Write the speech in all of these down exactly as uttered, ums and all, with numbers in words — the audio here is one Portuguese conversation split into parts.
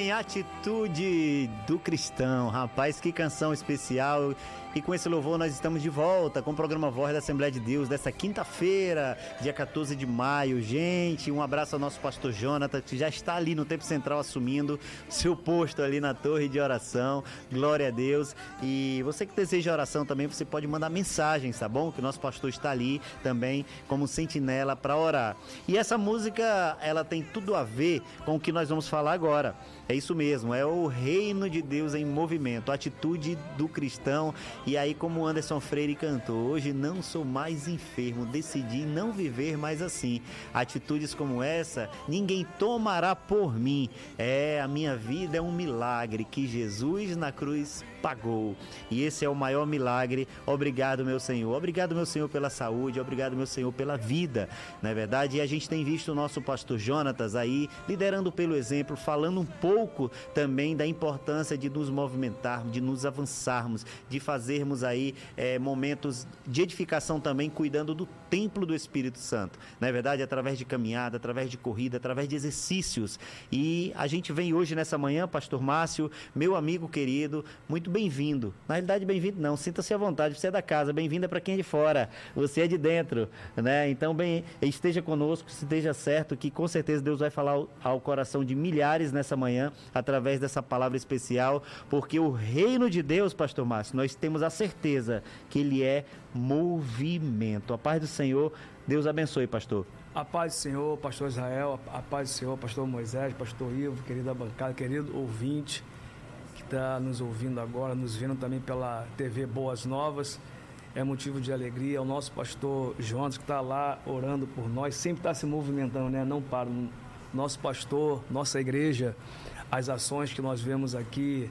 bem, Atitude do Cristão. Rapaz, que canção especial. E com esse louvor nós estamos de volta com o programa Voz da Assembleia de Deus dessa quinta-feira, dia quatorze de maio. Gente, um abraço ao nosso pastor Jonathan, que já está ali no Tempo Central assumindo seu posto ali na torre de oração. Glória a Deus. E você que deseja oração também, você pode mandar mensagens, tá bom? Que o nosso pastor está ali também como sentinela para orar. E essa música, ela tem tudo a ver com o que nós vamos falar agora. É isso mesmo, é o reino de Deus em movimento, a atitude do cristão. E aí, como o Anderson Freire cantou, hoje não sou mais enfermo, decidi não viver mais assim. Atitudes como essa, ninguém tomará por mim. É, a minha vida é um milagre que Jesus na cruz pagou. E esse é o maior milagre. Obrigado, meu Senhor. Obrigado, meu Senhor, pela saúde. Obrigado, meu Senhor, pela vida. Não é verdade? E a gente tem visto o nosso pastor Jonatas aí, liderando pelo exemplo, falando um pouco também da importância de nos movimentarmos, de nos avançarmos, de fazermos aí é, momentos de edificação também, cuidando do templo do Espírito Santo. Não é verdade? Através de caminhada, através de corrida, através de exercícios. E a gente vem hoje nessa manhã, pastor Márcio, meu amigo querido, muito bem-vindo. Na realidade, bem-vindo não, sinta-se à vontade, você é da casa, bem-vinda para quem é de fora, você é de dentro, né? Então, bem, esteja conosco, esteja certo que com certeza Deus vai falar ao, ao coração de milhares nessa manhã, através dessa palavra especial, porque o reino de Deus, pastor Márcio, nós temos a certeza que ele é movimento. A paz do Senhor, Deus abençoe, pastor. A paz do Senhor, pastor Israel, a paz do Senhor, pastor Moisés, pastor Ivo, querida bancada, querido ouvinte que está nos ouvindo agora, nos vendo também pela T V Boas Novas. É motivo de alegria. O nosso pastor Jonas, que está lá orando por nós, sempre está se movimentando, né? Não para. Nosso pastor, nossa igreja, as ações que nós vemos aqui,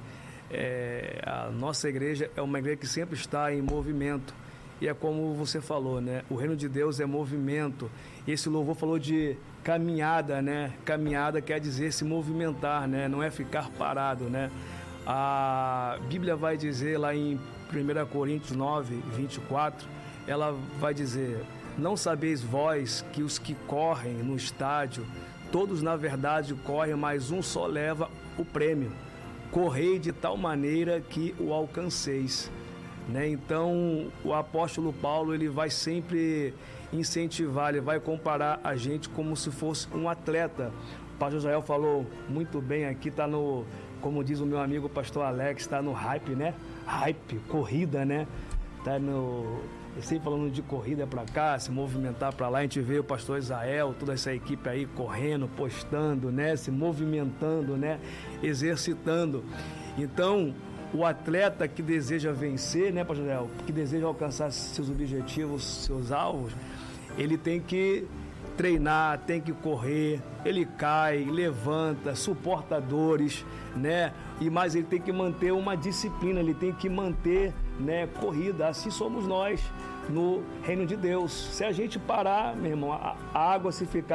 é, a nossa igreja é uma igreja que sempre está em movimento. E é como você falou, né? O reino de Deus é movimento. Esse louvor falou de caminhada, né? Caminhada quer dizer se movimentar, né? Não é ficar parado, né? A Bíblia vai dizer lá em primeira Coríntios nove, vinte e quatro, ela vai dizer: não sabeis vós que os que correm no estádio, todos na verdade correm, mas um só leva o prêmio. Correi de tal maneira que o alcanceis. Né? Então, o apóstolo Paulo, ele vai sempre incentivar, ele vai comparar a gente como se fosse um atleta. O pastor Israel falou muito bem aqui, está no, como diz o meu amigo pastor Alex, está no hype, né? Hype, corrida, né? Está no... Eu sempre falando de corrida para cá, se movimentar para lá, a gente vê o pastor Israel, toda essa equipe aí correndo, postando, né? Se movimentando, né? Exercitando. Então, o atleta que deseja vencer, né, pastor Israel? Que deseja alcançar seus objetivos, seus alvos, ele tem que treinar, tem que correr, ele cai, levanta, suporta dores, né? E mais, ele tem que manter uma disciplina, ele tem que manter, né, corrida. Assim somos nós no reino de Deus. Se a gente parar, meu irmão, a, a água se ficar